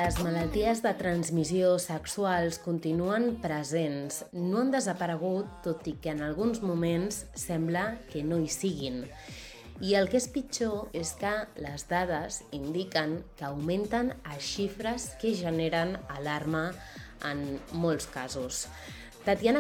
Les malalties de transmissió sexuals continuen presents. No han desaparegut, tot i que en alguns moments sembla que no hi siguin. I el que és pitjor és que les dades indiquen que augmenten a xifres que generen alarma en molts casos. Tatiana